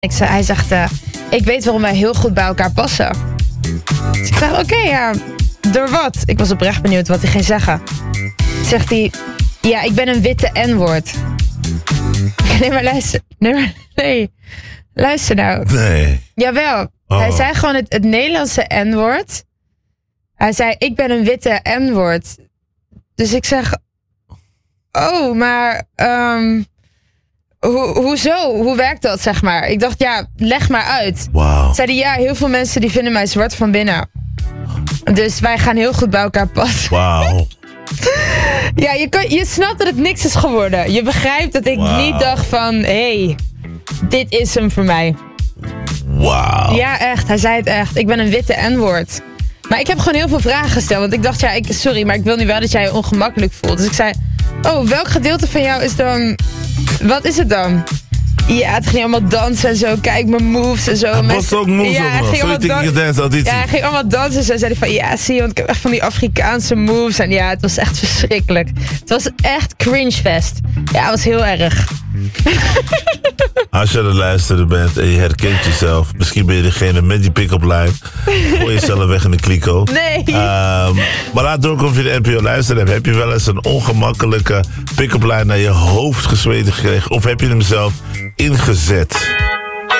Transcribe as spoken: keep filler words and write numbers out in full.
Ik zei, hij zegt, uh, ik weet waarom wij heel goed bij elkaar passen. Dus ik zeg, oké, okay, ja, door wat? Ik was oprecht benieuwd wat hij ging zeggen. Zegt hij, ja, ik ben een witte N-woord. Nee, maar luister. Nee, maar, nee. Luister nou. Nee. Jawel. Oh. Hij zei gewoon het, het Nederlandse N-woord. Hij zei, ik ben een witte N-woord. Dus ik zeg, oh, maar um, ho- hoezo? Hoe werkt dat, zeg maar? Ik dacht, ja, leg maar uit. Wow. Zeiden, ja, heel veel mensen die vinden mij zwart van binnen. Dus wij gaan heel goed bij elkaar passen. Wauw. Ja, je, kan, je snapt dat het niks is geworden. Je begrijpt dat ik wow. niet dacht van, hé, hey, dit is hem voor mij. Wauw. Ja, echt. Hij zei het echt. Ik ben een witte N-woord. Maar ik heb gewoon heel veel vragen gesteld. Want ik dacht, ja, ik, sorry, maar ik wil nu wel dat jij je ongemakkelijk voelt. Dus ik zei, oh, welk gedeelte van jou is dan... Wat is het dan? Ja, het ging allemaal dansen en zo. Kijk, mijn moves en zo. Hij was ook moves, ja, hij ging allemaal dan- ja, hij ging allemaal dansen en zo. Zei hij van, ja, zie je, want ik heb echt van die Afrikaanse moves. En ja, het was echt verschrikkelijk. Het was echt cringefest. Ja, het was heel erg. Als je aan het luisteren bent en je herkent jezelf, misschien ben je degene met die pick-up line. Gooi jezelf weg in de kliko. Nee. Um, maar laat door of je de N P O luisteren hebt. Heb je wel eens een ongemakkelijke pick-up line naar je hoofd gesmeten gekregen? Of heb je hem zelf ingezet?